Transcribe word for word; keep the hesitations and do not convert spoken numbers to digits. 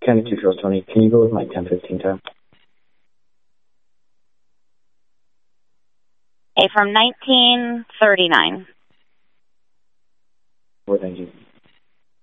County two Charles Tony. Can you go with my ten fifteen time? A from nineteen thirty-nine. Well, thank you.